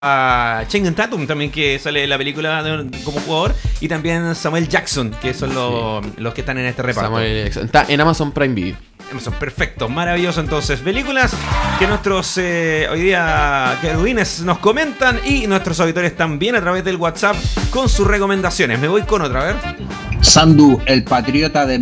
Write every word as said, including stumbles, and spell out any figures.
a Channing Tatum también, que sale en la película de, como jugador, y también Samuel Jackson, que son los, sí. los que están en este reparto. Samuel Jackson. Está en Amazon Prime Video. Amazon, perfecto, maravilloso. Entonces, películas que nuestros eh, hoy día querubines nos comentan y nuestros auditores también a través del WhatsApp con sus recomendaciones. Me voy con otra, a ver. Sandu, el patriota de